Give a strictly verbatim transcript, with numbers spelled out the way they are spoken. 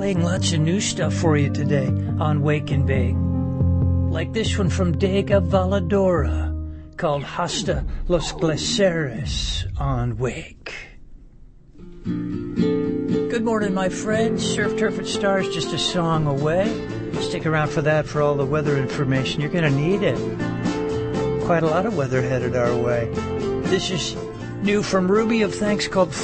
playing lots of new stuff for you today on Wake and Bake. Like this one from Dega Valadora, called Hasta los Glaciares on Wake. Good morning, my friends. Surf, Turf, and Stars just a song away. Stick around for that for all the weather information. You're going to need it. Quite a lot of weather headed our way. This is new from Ruby of Thanks called